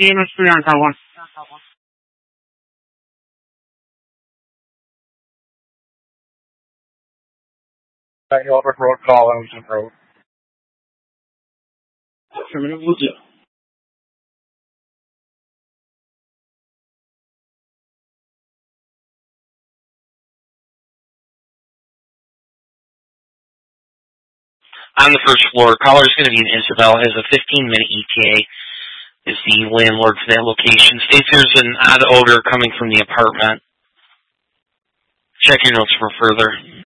EMS3 on call 1. Albert Road, call Ellington Road. Affirmative will do. On the first floor, caller is going to be in Isabel, has a 15-minute ETA, is the landlord for that location. States there's an odd odor coming from the apartment. Check your notes for further.